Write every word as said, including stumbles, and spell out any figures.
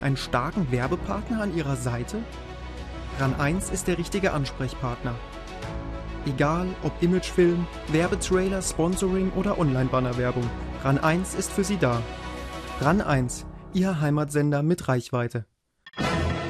einen starken Werbepartner an Ihrer Seite? RAN eins ist der richtige Ansprechpartner. Egal ob Imagefilm, Werbetrailer, Sponsoring oder Online-Bannerwerbung, RAN eins ist für Sie da. RAN eins, Ihr Heimatsender mit Reichweite.